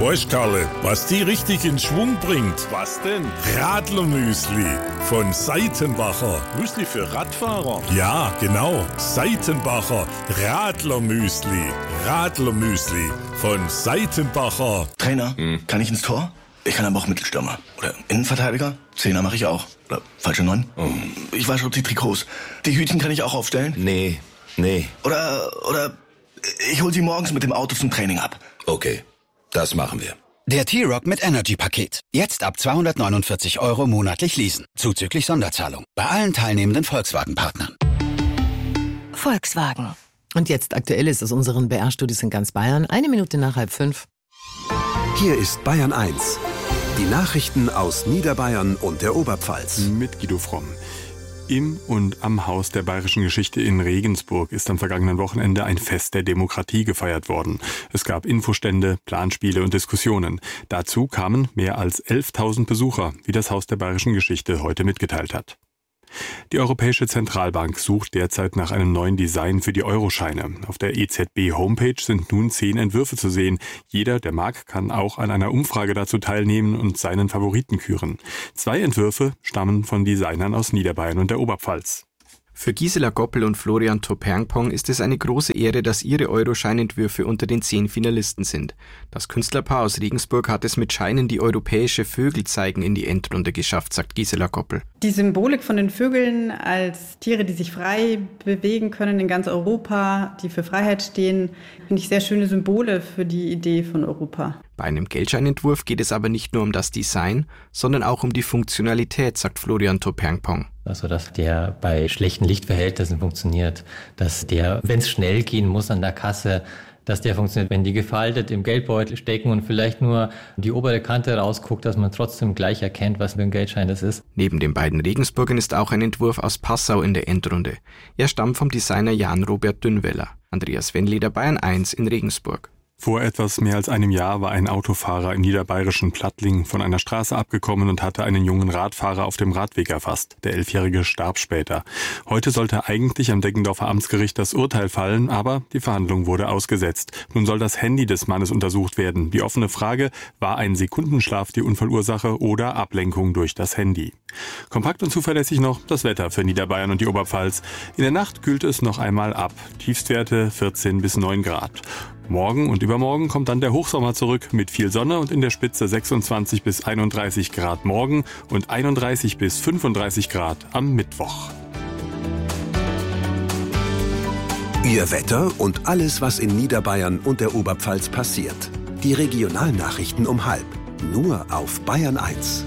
Weißt Karle, was die richtig in Schwung bringt? Was denn? Radlermüsli von Seitenbacher. Müsli für Radfahrer? Ja, genau. Seitenbacher Radlermüsli. Radlermüsli von Seitenbacher. Trainer, kann ich ins Tor? Ich kann aber auch Mittelstürmer. Oder Innenverteidiger? Zehner mache ich auch. Oder falsche 9? Ich wasche die Trikots. Die Hütchen kann ich auch aufstellen? Nee. Oder ich hol sie morgens mit dem Auto zum Training ab. Okay, das machen wir. Der T-Rock mit Energy-Paket. Jetzt ab 249 € monatlich leasen. Zuzüglich Sonderzahlung. Bei allen teilnehmenden Volkswagen-Partnern. Volkswagen. Und jetzt Aktuelles aus unseren BR-Studios in ganz Bayern. 1 Minute nach 4:30. Hier ist Bayern 1. Die Nachrichten aus Niederbayern und der Oberpfalz. Mit Guido Fromm. Im und am Haus der bayerischen Geschichte in Regensburg ist am vergangenen Wochenende ein Fest der Demokratie gefeiert worden. Es gab Infostände, Planspiele und Diskussionen. Dazu kamen mehr als 11.000 Besucher, wie das Haus der bayerischen Geschichte heute mitgeteilt hat. Die Europäische Zentralbank sucht derzeit nach einem neuen Design für die Euroscheine. Auf der EZB-Homepage sind nun 10 Entwürfe zu sehen. Jeder, der mag, kann auch an einer Umfrage dazu teilnehmen und seinen Favoriten küren. 2 Entwürfe stammen von Designern aus Niederbayern und der Oberpfalz. Für Gisela Goppel und Florian Topernpong ist es eine große Ehre, dass ihre Euroscheinentwürfe unter den 10 Finalisten sind. Das Künstlerpaar aus Regensburg hat es mit Scheinen, die europäische Vögel zeigen, in die Endrunde geschafft, sagt Gisela Goppel. Die Symbolik von den Vögeln als Tiere, die sich frei bewegen können in ganz Europa, die für Freiheit stehen, finde ich sehr schöne Symbole für die Idee von Europa. Bei einem Geldscheinentwurf geht es aber nicht nur um das Design, sondern auch um die Funktionalität, sagt Florian Topernpong. Also, dass der bei schlechten Lichtverhältnissen funktioniert, dass der, wenn es schnell gehen muss an der Kasse, dass der funktioniert, wenn die gefaltet im Geldbeutel stecken und vielleicht nur die obere Kante rausguckt, dass man trotzdem gleich erkennt, was für ein Geldschein das ist. Neben den beiden Regensburgern ist auch ein Entwurf aus Passau in der Endrunde. Er stammt vom Designer Jan-Robert Dünnweller. Andreas Wendleder, Bayern 1 in Regensburg. Vor etwas mehr als einem Jahr war ein Autofahrer im niederbayerischen Plattling von einer Straße abgekommen und hatte einen jungen Radfahrer auf dem Radweg erfasst. Der 11-Jährige starb später. Heute sollte eigentlich am Deggendorfer Amtsgericht das Urteil fallen, aber die Verhandlung wurde ausgesetzt. Nun soll das Handy des Mannes untersucht werden. Die offene Frage, war ein Sekundenschlaf die Unfallursache oder Ablenkung durch das Handy? Kompakt und zuverlässig noch das Wetter für Niederbayern und die Oberpfalz. In der Nacht kühlt es noch einmal ab. Tiefstwerte 14 bis 9 Grad. Morgen und übermorgen kommt dann der Hochsommer zurück mit viel Sonne und in der Spitze 26 bis 31 Grad morgen und 31 bis 35 Grad am Mittwoch. Ihr Wetter und alles, was in Niederbayern und der Oberpfalz passiert. Die Regionalnachrichten um 12:30. Nur auf Bayern 1.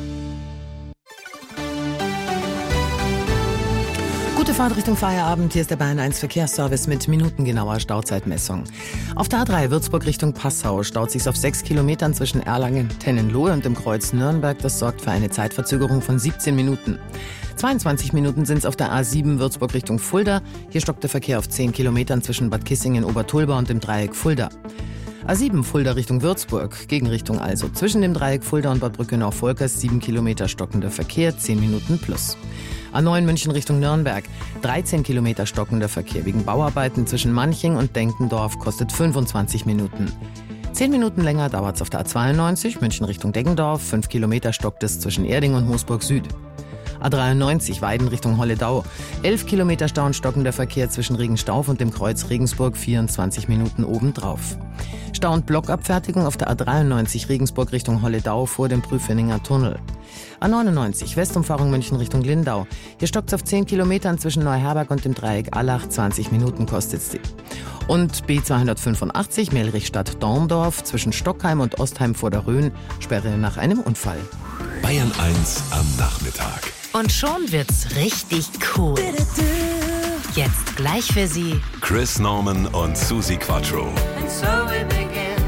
Gute Fahrt Richtung Feierabend. Hier ist der Bayern 1 Verkehrsservice mit minutengenauer Stauzeitmessung. Auf der A3 Würzburg Richtung Passau staut sich's auf 6 Kilometern zwischen Erlangen-Tennenlohe und dem Kreuz Nürnberg. Das sorgt für eine Zeitverzögerung von 17 Minuten. 22 Minuten sind es auf der A7 Würzburg Richtung Fulda. Hier stockt der Verkehr auf 10 Kilometern zwischen Bad Kissingen-Obertulba und dem Dreieck Fulda. A7 Fulda Richtung Würzburg, Gegenrichtung also. Zwischen dem Dreieck Fulda und Bad Brückenau-Volkers 7 Kilometer stockender Verkehr, 10 Minuten plus. A9 München Richtung Nürnberg, 13 Kilometer stockender Verkehr wegen Bauarbeiten zwischen Manching und Denkendorf kostet 25 Minuten. 10 Minuten länger dauert es auf der A92 München Richtung Deggendorf, 5 Kilometer stockt es zwischen Erding und Moosburg Süd. A93 Weiden Richtung Holledau, 11 Kilometer Stau und stockender Verkehr zwischen Regenstauf und dem Kreuz Regensburg, 24 Minuten obendrauf. Stau- und Blockabfertigung auf der A93 Regensburg Richtung Holledau vor dem Prüfeninger Tunnel. A99 Westumfahrung München Richtung Lindau. Hier stockt es auf 10 Kilometern zwischen Neuherberg und dem Dreieck Allach, 20 Minuten kostet es. Und B285 Melrichstadt-Dorndorf zwischen Stockheim und Ostheim vor der Rhön, Sperre nach einem Unfall. Bayern 1 am Nachmittag. Und schon wird's richtig cool. Jetzt gleich für Sie Chris Norman und Susi Quattro. And so we begin,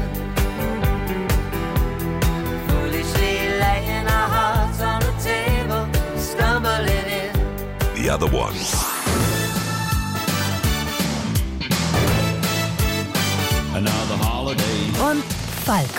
foolishly laying our hearts on the table, stumbling in. The Other Ones. und Falco.